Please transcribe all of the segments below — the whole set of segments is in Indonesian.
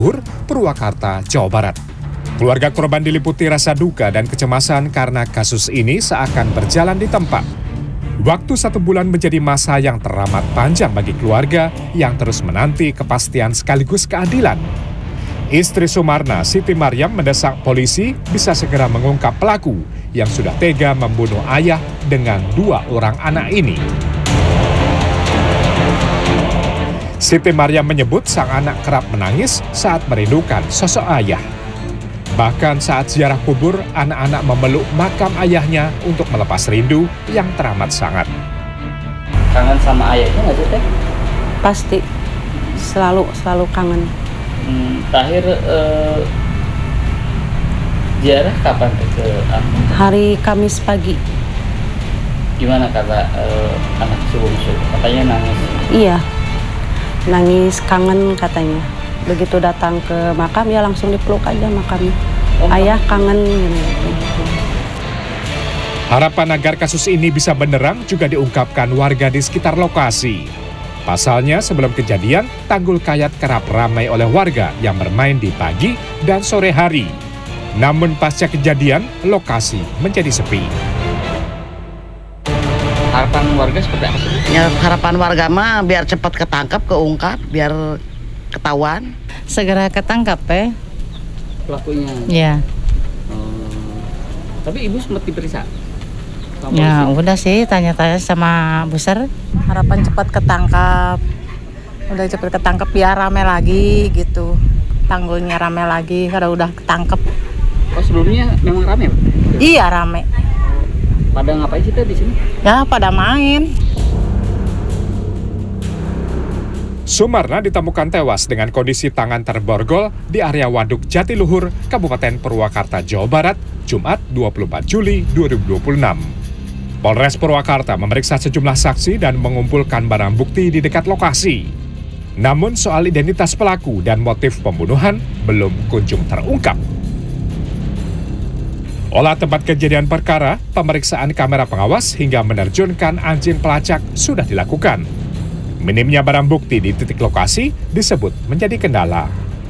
Purwakarta, Jawa Barat. Keluarga korban diliputi rasa duka dan kecemasan karena kasus ini seakan berjalan di tempat. Waktu 1 bulan menjadi masa yang teramat panjang bagi keluarga yang terus menanti kepastian sekaligus keadilan. Istri Sumarna, Siti Maryam, mendesak polisi bisa segera mengungkap pelaku yang sudah tega membunuh ayah dengan 2 orang anak ini. Siti Maryam menyebut sang anak kerap menangis saat merindukan sosok ayah. Bahkan saat ziarah kubur, anak-anak memeluk makam ayahnya untuk melepas rindu yang teramat sangat. Kangen sama ayahnya nggak sih, Teh? Pasti, selalu kangen. Terakhir ziarah kapan ke Hari Kamis pagi. Gimana kata anak bungsu? Katanya nangis. Iya, nangis kangen katanya. Begitu datang ke makam ya langsung dipeluk aja makamnya. Ayah kangen gitu. Harapan agar kasus ini bisa benderang juga diungkapkan warga di sekitar lokasi. Pasalnya sebelum kejadian, Tanggul Kayat kerap ramai oleh warga yang bermain di pagi dan sore hari. Namun pasca kejadian, lokasi menjadi sepi. Harapan warga seperti apa sih? Ya, harapan warga mah biar cepat ketangkap, keungkap, biar ketahuan. Segera ketangkap Pelakunya. Ya. Tapi ibu sempat diperiksa? Ya udah sih tanya-tanya sama Buser. Harapan cepat ketangkap. Udah cepat ketangkap biar rame lagi gitu. Tanggulnya rame lagi kalau udah ketangkep. Oh, sebelumnya memang rame, Pak? Iya rame. Pada ngapain sih Teh di sini? Ya pada main. Sumarna ditemukan tewas dengan kondisi tangan terborgol di area Waduk Jatiluhur, Kabupaten Purwakarta, Jawa Barat, Jumat 24 Juli 2026. Polres Purwakarta memeriksa sejumlah saksi dan mengumpulkan barang bukti di dekat lokasi. Namun soal identitas pelaku dan motif pembunuhan belum kunjung terungkap. Olah tempat kejadian perkara, pemeriksaan kamera pengawas hingga menerjunkan anjing pelacak sudah dilakukan. Minimnya barang bukti di titik lokasi disebut menjadi kendala.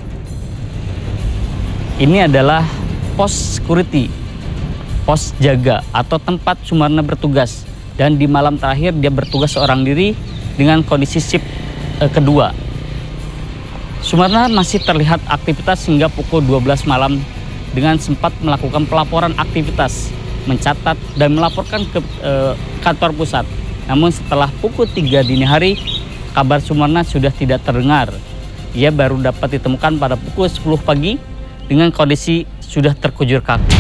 Ini adalah pos security, pos jaga atau tempat Sumarna bertugas. Dan di malam terakhir dia bertugas seorang diri dengan kondisi shift kedua. Sumarna masih terlihat aktivitas hingga pukul 12 malam dengan sempat melakukan pelaporan aktivitas, mencatat dan melaporkan ke kantor pusat. Namun setelah pukul 3 dini hari, kabar Sumarna sudah tidak terdengar. Ia baru dapat ditemukan pada pukul 10 pagi dengan kondisi sudah terkujur kaku.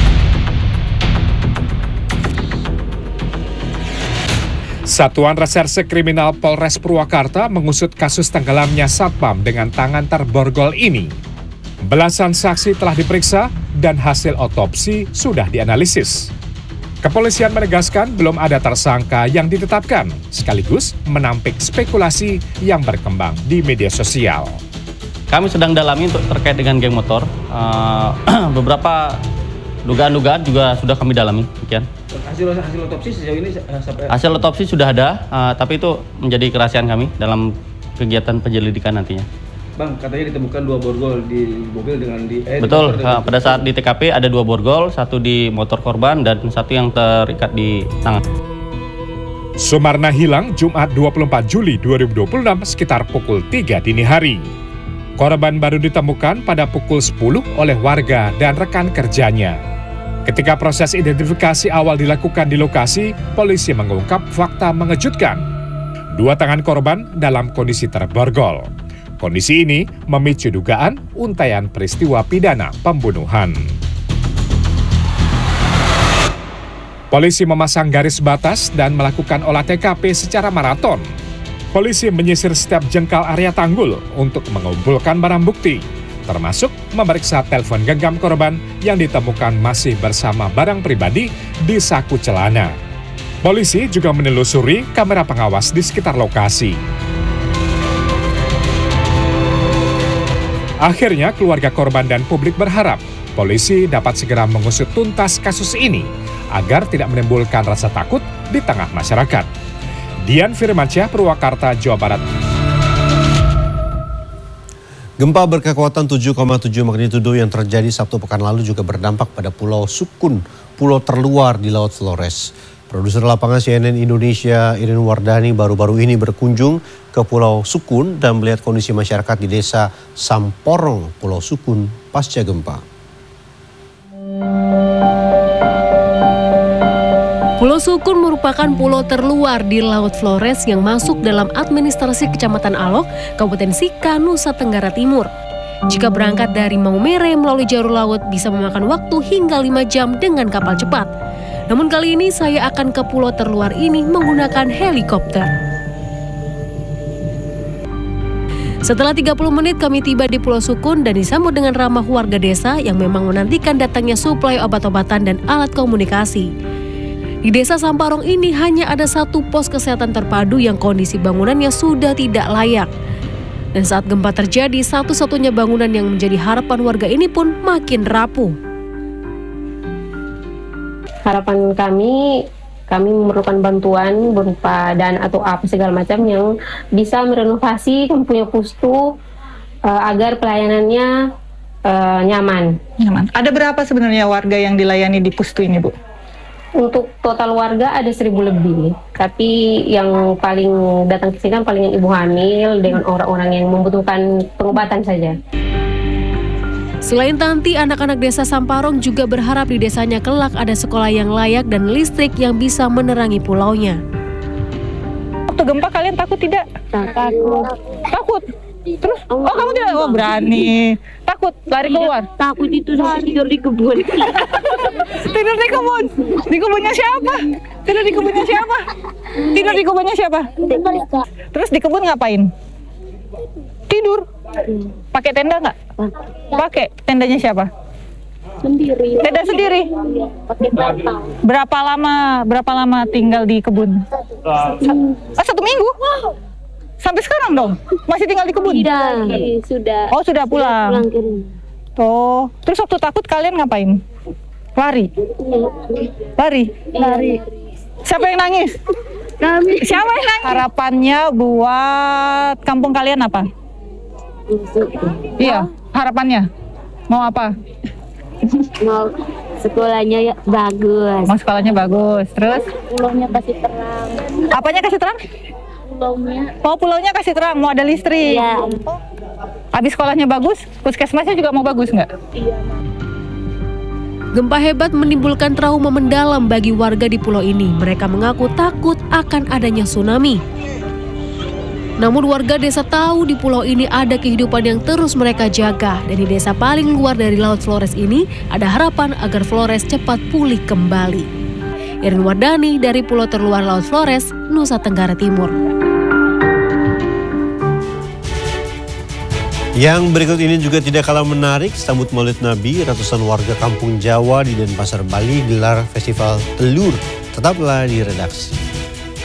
Satuan Reserse Kriminal Polres Purwakarta mengusut kasus tenggelamnya satpam dengan tangan terborgol ini. Belasan saksi telah diperiksa dan hasil otopsi sudah dianalisis. Kepolisian menegaskan belum ada tersangka yang ditetapkan, sekaligus menampik spekulasi yang berkembang di media sosial. Kami sedang dalami untuk terkait dengan geng motor. Beberapa dugaan-dugaan juga sudah kami dalami. Demikian. Hasil otopsi sejauh ini sampai... Hasil otopsi sudah ada, tapi itu menjadi kerahasiaan kami dalam kegiatan penyelidikan nantinya. Bang, katanya ditemukan 2 borgol di mobil dengan di... Betul, pada saat di TKP ada 2 borgol, 1 di motor korban dan 1 yang terikat di tangan. Sumarna hilang Jumat 24 Juli 2026 sekitar pukul 3 dini hari. Korban baru ditemukan pada pukul 10 oleh warga dan rekan kerjanya. Ketika proses identifikasi awal dilakukan di lokasi, polisi mengungkap fakta mengejutkan. 2 tangan korban dalam kondisi terborgol. Kondisi ini memicu dugaan untaian peristiwa pidana pembunuhan. Polisi memasang garis batas dan melakukan olah TKP secara maraton. Polisi menyisir setiap jengkal area tanggul untuk mengumpulkan barang bukti, termasuk memeriksa telepon genggam korban yang ditemukan masih bersama barang pribadi di saku celana. Polisi juga menelusuri kamera pengawas di sekitar lokasi. Akhirnya keluarga korban dan publik berharap polisi dapat segera mengusut tuntas kasus ini agar tidak menimbulkan rasa takut di tengah masyarakat. Dian Firmansyah, Purwakarta, Jawa Barat. Gempa berkekuatan 7,7 magnitudo yang terjadi Sabtu pekan lalu juga berdampak pada Pulau Sukun, pulau terluar di Laut Flores. Produser lapangan CNN Indonesia Irin Wardani baru-baru ini berkunjung ke Pulau Sukun dan melihat kondisi masyarakat di desa Samporong, Pulau Sukun pasca gempa. Pulau Sukun merupakan pulau terluar di Laut Flores yang masuk dalam administrasi Kecamatan Alok, Kabupaten Sika, Nusa Tenggara Timur. Jika berangkat dari Maumere melalui jalur laut bisa memakan waktu hingga 5 jam dengan kapal cepat. Namun kali ini saya akan ke pulau terluar ini menggunakan helikopter. Setelah 30 menit kami tiba di Pulau Sukun dan disambut dengan ramah warga desa yang memang menantikan datangnya suplai obat-obatan dan alat komunikasi. Di desa Samporong ini hanya ada satu pos kesehatan terpadu yang kondisi bangunannya sudah tidak layak. Dan saat gempa terjadi, satu-satunya bangunan yang menjadi harapan warga ini pun makin rapuh. Harapan kami memerlukan bantuan berupa dana atau apa segala macam yang bisa merenovasi kampungnya Pustu agar pelayanannya nyaman. Ada berapa sebenarnya warga yang dilayani di Pustu ini, Bu? Untuk total warga ada 1.000 lebih, tapi yang paling datang ke sini kan paling ibu hamil dengan orang-orang yang membutuhkan pengobatan saja. Selain Tanti, anak-anak desa Samporong juga berharap di desanya kelak ada sekolah yang layak dan listrik yang bisa menerangi pulaunya. Waktu gempa kalian takut tidak? Takut. Takut? Terus? Oh, kamu tidak? Oh, berani. Takut? Lari keluar? Takut itu sampai tidur di kebun. Tidur di kebun? Di kebunnya siapa? Tidur di kebunnya siapa? Tidur di kebunnya siapa? Terus di kebun ngapain? Tidur? Pakai tenda nggak? Pakai. Tendanya siapa? Sendiri. Tenda sendiri? Pakai bantal. Berapa lama tinggal di kebun? 1 minggu? Sampai sekarang dong? Masih tinggal di kebun? Tidak, sudah. Oh, sudah pulang. Ke rumah. Oh, terus waktu takut kalian ngapain? Lari? Lari? Siapa yang nangis? Kami. Siapa yang nangis? Harapannya buat kampung kalian apa? Iya, harapannya. Mau apa? Mau sekolahnya ya bagus. Mau sekolahnya bagus. Terus? Pulaunya kasih terang. Apanya kasih terang? Pulaunya. Oh, pulaunya kasih terang. Mau ada listrik? Iya. Habis sekolahnya bagus, puskesmasnya juga mau bagus nggak? Iya. Gempa hebat menimbulkan trauma mendalam bagi warga di pulau ini. Mereka mengaku takut akan adanya tsunami. Namun warga desa tahu di pulau ini ada kehidupan yang terus mereka jaga. Dan di desa paling luar dari Laut Flores ini ada harapan agar Flores cepat pulih kembali. Irin Wardani dari pulau terluar Laut Flores, Nusa Tenggara Timur. Yang berikut ini juga tidak kalah menarik, sambut Maulid Nabi, ratusan warga kampung Jawa di Denpasar, Bali gelar festival telur. Tetaplah di redaksi.